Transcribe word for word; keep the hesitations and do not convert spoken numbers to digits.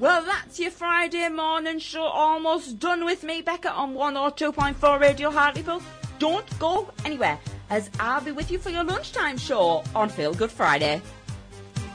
Well, that's your Friday morning show almost done with me, Becca, on one oh two point four Radio Hartlepool. Don't go anywhere, as I'll be with you for your lunchtime show on Feel Good Friday.